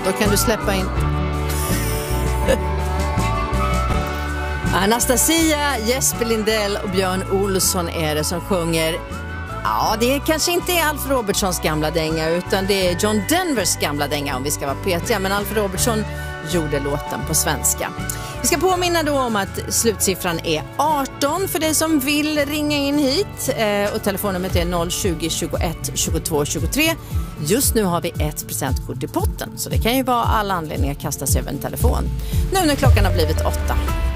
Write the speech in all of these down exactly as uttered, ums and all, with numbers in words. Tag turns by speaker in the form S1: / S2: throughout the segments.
S1: då kan du släppa in Anastasia, Jesper Lindell och Björn Olsson är det som sjunger. Ja, det är kanske inte är Alf Robertsons gamla dänga, utan det är John Denvers gamla dänga om vi ska vara petiga. Men Alf Robertson gjorde låten på svenska. Vi ska påminna då om att slutsiffran är arton för dig som vill ringa in hit. Eh, och telefonnumret är noll tjugo, tjugoett, tjugotvå, tjugotre. Just nu har vi ett presentkort i potten, så det kan ju vara alla anledningar att kasta sig över en telefon. Nu när klockan har blivit åtta.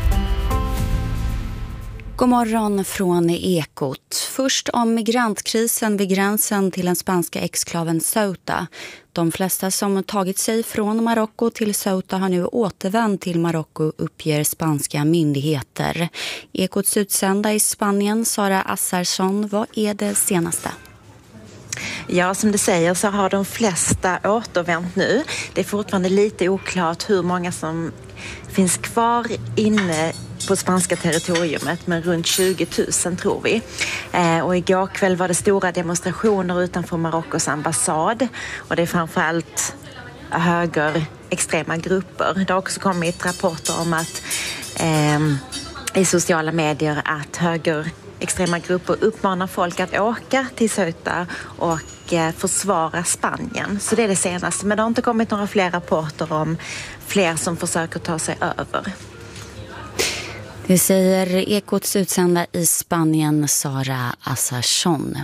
S2: God morgon från Ekot. Först om migrantkrisen vid gränsen till den spanska exklaven Ceuta. De flesta som tagit sig från Marocko till Ceuta har nu återvänt till Marocko, uppger spanska myndigheter. Ekots utsända i Spanien, Sara Assarsson, vad är det senaste?
S3: Ja, som du säger så har de flesta återvänt nu. Det är fortfarande lite oklart hur många som finns kvar inne på spanska territoriumet, men runt tjugo tusen tror vi. Eh, och igår kväll var det stora demonstrationer utanför Marockos ambassad, och det är framförallt höger extrema grupper. Det har också kommit rapporter om att eh, i sociala medier att höger extrema grupper uppmanar folk att åka till Ceuta och eh, försvara Spanien. Så det är det senaste, men det har inte kommit några fler rapporter om fler som försöker ta sig över.
S2: Det säger Ekots utsända i Spanien, Sara Assarsson.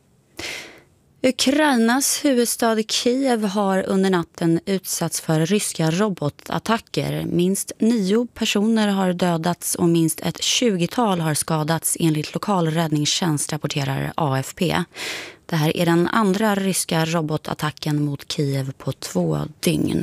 S2: Ukrainas huvudstad Kiev har under natten utsatts för ryska robotattacker. Minst nio personer har dödats och minst ett tjugotal har skadats, enligt lokal räddningstjänst, rapporterar A F P. Det här är den andra ryska robotattacken mot Kiev på två dygn.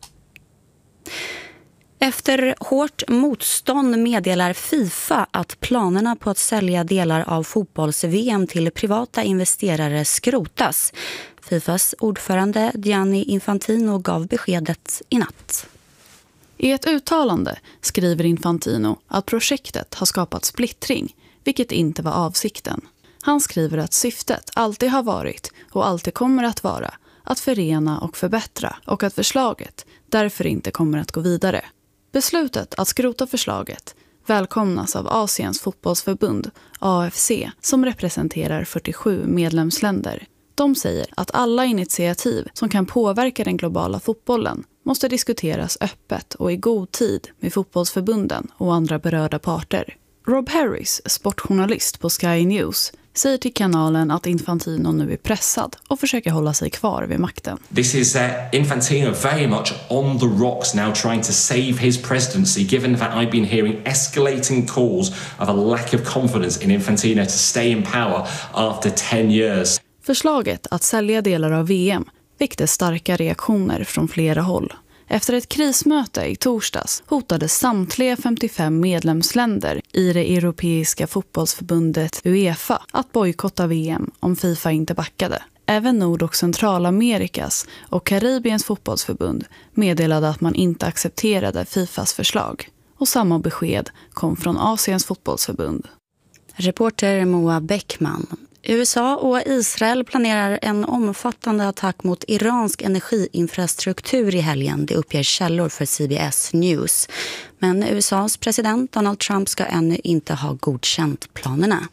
S2: Efter hårt motstånd meddelar FIFA att planerna på att sälja delar av fotbolls-V M till privata investerare skrotas. FIFAs ordförande Gianni Infantino gav beskedet i natt.
S4: I ett uttalande skriver Infantino att projektet har skapat splittring, vilket inte var avsikten. Han skriver att syftet alltid har varit och alltid kommer att vara att förena och förbättra, och att förslaget därför inte kommer att gå vidare. Beslutet att skrota förslaget välkomnas av Asiens fotbollsförbund, A F C, som representerar fyrtiosju medlemsländer. De säger att alla initiativ som kan påverka den globala fotbollen måste diskuteras öppet och i god tid med fotbollsförbunden och andra berörda parter. Rob Harris, sportjournalist på Sky News, säger till kanalen att Infantino nu är pressad och försöker hålla sig kvar vid makten.
S5: This is uh, Infantino very much on the rocks now, trying to save his presidency, given that I've been hearing escalating calls of a lack of confidence in Infantino to stay in power after ten years.
S4: Förslaget att sälja delar av V M väckte starka reaktioner från flera håll. Efter ett krismöte i torsdags hotade samtliga femtiofem medlemsländer i det europeiska fotbollsförbundet UEFA att bojkotta V M om FIFA inte backade. Även Nord- och Centralamerikas och Karibiens fotbollsförbund meddelade att man inte accepterade FIFAs förslag. Och samma besked kom från Asiens fotbollsförbund.
S2: Reporter Moa Bäckman. U S A och Israel planerar en omfattande attack mot iransk energiinfrastruktur i helgen, det uppger källor för C B S News. Men U S As president Donald Trump ska ännu inte ha godkänt planerna.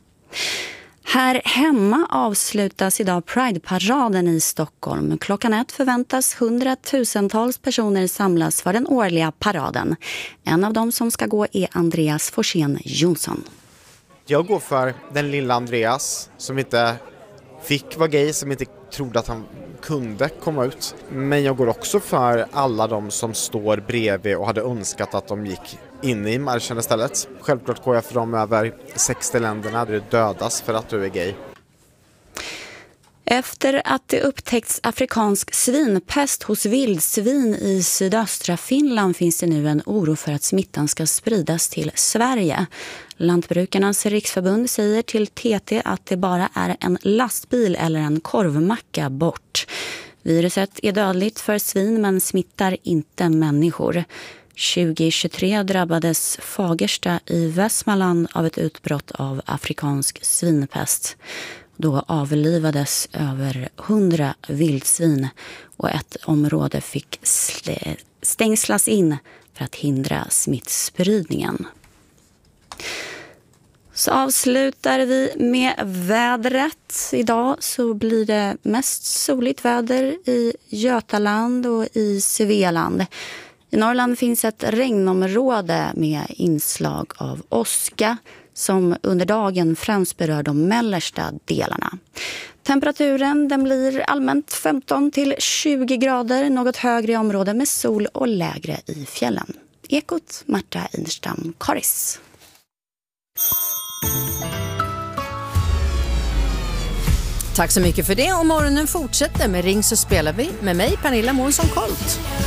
S2: Här hemma avslutas idag Pride-paraden i Stockholm. Klockan ett förväntas hundratusentals personer samlas för den årliga paraden. En av dem som ska gå är Andreas Forsén Jonsson.
S6: Jag går för den lilla Andreas som inte fick vara gay, som inte trodde att han kunde komma ut. Men jag går också för alla de som står bredvid och hade önskat att de gick in i marschen istället. Självklart går jag för de över sextio länderna där det dödas för att du är gay.
S2: Efter att det upptäckts afrikansk svinpest hos vildsvin i sydöstra Finland finns det nu en oro för att smittan ska spridas till Sverige. Lantbrukarnas riksförbund säger till T T att det bara är en lastbil eller en korvmacka bort. Viruset är dödligt för svin men smittar inte människor. tjugohundratjugotre drabbades Fagersta i Västmanland av ett utbrott av afrikansk svinpest. Då avlivades över hundra vildsvin och ett område fick stängslas in för att hindra smittspridningen. Så avslutar vi med vädret. Idag så blir det mest soligt väder i Götaland och i Svealand. I Norrland finns ett regnområde med inslag av åska som under dagen främst berör de mellersta delarna. Temperaturen den blir allmänt femton till tjugo grader, något högre i områden med sol och lägre i fjällen. Ekot, Marta Einerstam, Karis.
S1: Tack så mycket för det, och morgonen fortsätter med Ring så spelar vi med mig, Pernilla Månsson Kolt.